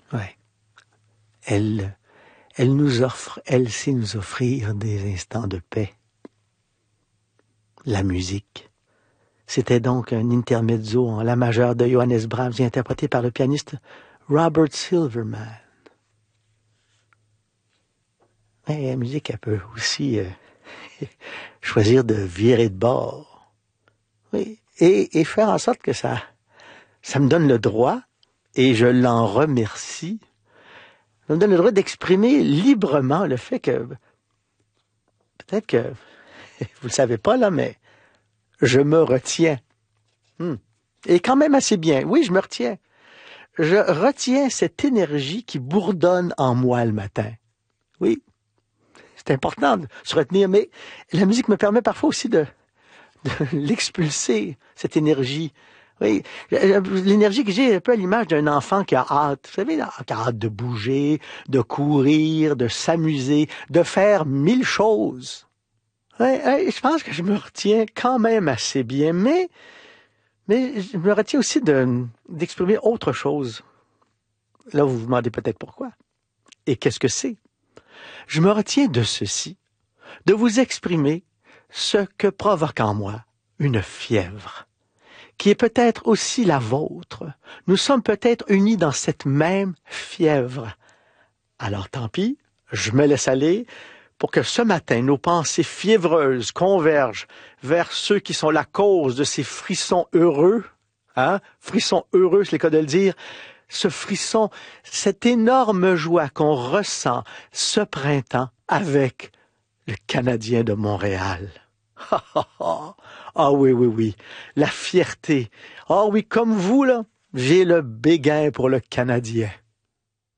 Ouais. Elle nous offre, elle sait nous offrir des instants de paix. La musique. C'était donc un intermezzo en la majeure de Johannes Brahms, interprété par le pianiste Robert Silverman. Mais la musique, elle peut aussi choisir de virer de bord. Oui. Et faire en sorte que ça me donne le droit, et je l'en remercie, ça me donne le droit d'exprimer librement le fait que, peut-être que, vous le savez pas là, mais je me retiens. Et quand même assez bien. Oui, je me retiens. Je retiens cette énergie qui bourdonne en moi le matin. Oui, c'est important de se retenir, mais la musique me permet parfois aussi de l'expulser, cette énergie. Oui, l'énergie que j'ai est un peu à l'image d'un enfant qui a hâte, vous savez, qui a hâte de bouger, de courir, de s'amuser, de faire 1000 choses. Oui, je pense que je me retiens quand même assez bien, mais je me retiens aussi d'exprimer autre chose. Là, vous vous demandez peut-être pourquoi. Et qu'est-ce que c'est? Je me retiens de ceci, de vous exprimer ce que provoque en moi une fièvre, qui est peut-être aussi la vôtre. Nous sommes peut-être unis dans cette même fièvre. Alors tant pis, je me laisse aller pour que ce matin, nos pensées fiévreuses convergent vers ceux qui sont la cause de ces frissons heureux. Hein? Frissons heureux, c'est le cas de le dire. Ce frisson, cette énorme joie qu'on ressent ce printemps avec le Canadien de Montréal. Ah oui, oui, oui. La fierté. Ah oui, comme vous, là, j'ai le béguin pour le Canadien.